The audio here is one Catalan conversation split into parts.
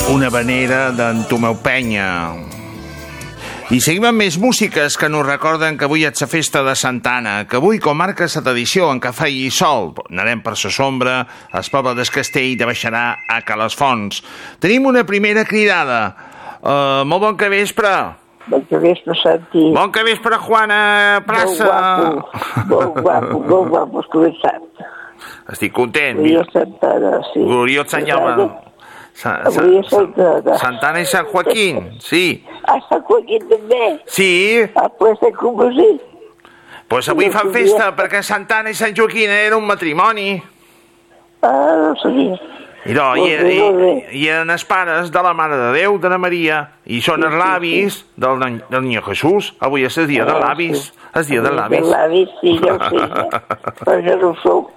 una vanera d'en Tomeu Penya. I seguim amb més músiques que nos recorden que avui és la festa de Santa Anna, que avui, com marca la tradició en què faci sol, anarem per la sombra, al poble del Castell de Baixarà a Calafons. Tenim una primera cridada. Molt bon vespre. Bon vespre, Santi. Bon vespre, Juana Prassa. Molt guapo, has començat. Estic content. Gloriós Santa Anna, sí. Gloriós Sant Jaume. Avui és Santa Anna. Santa Anna i Sant Joaquín, sí. Ah, Sant Joaquín també? Sí. Ah, pues de composit. Pues avui fan festa perquè Santa Anna i Sant Joaquín era un matrimoni. Ah, no sabia. I eren els pares de la Mare de Déu, de la Maria, i són els l'avis del Niño Jesús. Avui és el dia dels l'avis. El dia dels l'avis. Els l'avis, sí, ja ho sé. Però jo no ho soc.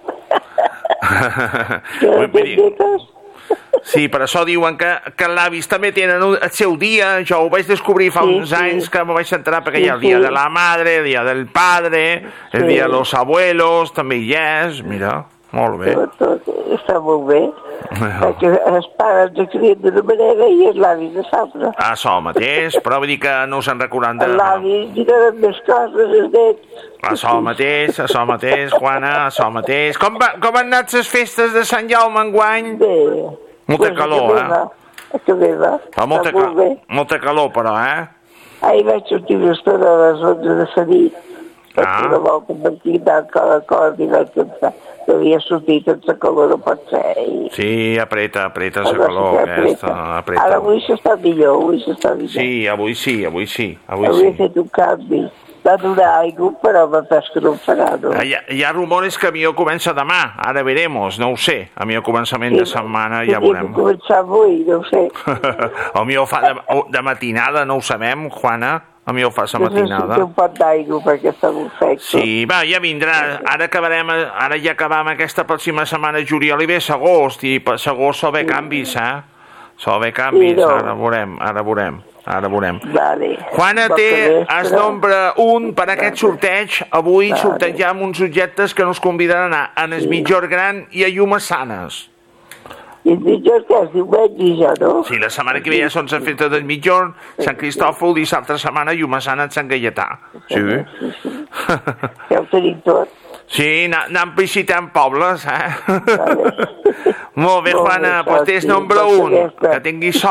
Sí, per això diuen que els l'avis també tenen el seu dia. Jo ho vaig descobrir fa uns anys que me vaig enterar perquè hi ha el dia de la madre, el dia del padre, el dia de los abuelos, també hi és, mira, molt bé. Tot està molt bé, perquè els pares de crien d'una manera i els l'avis de l'altra. Això mateix, però vull dir que no se'n recordant de... Els l'avis diran més coses, els nets. Això mateix, Juana, això mateix. Com han anat les festes de Sant Jaume enguany? Bé. Molta calor, Que bé va. Molta calor, però, Ahir vaig sortir una estona a les 11 de la nit. Vaig una volta per tirar cada cosa i vaig pensar que havia sortit tota la calor, no pot ser. Sí, apreta la calor aquesta. Ara avui s'està millor, Sí, avui sí. Avui he fet un canvi. Va donar aigua, però m'entàs que no em farà, no? Hi ha rumores que a millor comença demà, ara veremos, no ho sé. A millor començament de setmana ja veurem. Començar avui, no ho sé. A millor fa de matinada, no ho sabem, Juana. A millor fa la matinada. Necessito un pot d'aigua perquè està molt sec. Sí, va, ja vindrà. Ara ja acabam aquesta pròxima setmana de juliol i ve l'agost, i per l'agost sol haver canvis, Sol haver canvis, ara veurem. Vale. Juana té el nombre 1 per aquest sorteig. Avui sortegem uns objectes que nos convidaran a anar en el Mitjor Gran i a Llumasanes. I el Mitjor que es diu ja, no? Sí, la setmana que ve ja són les festes del Mitjor, Sant Cristòfol, i l'altra setmana Llumasanes, Sant Gaietà. Sí. Ja ho tenim tot. Sí, anem visitant pobles, Molt bé, Juana, doncs tens nombre 1. Que tinguis sort.